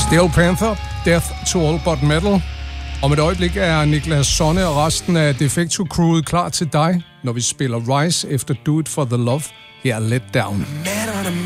Steel Panther, Death to All But Metal. Om et øjeblik er Niklas Sonne og resten af Defecto Crewet klar til dig, når vi spiller Rise efter Do It For The Love. Her er Let Down.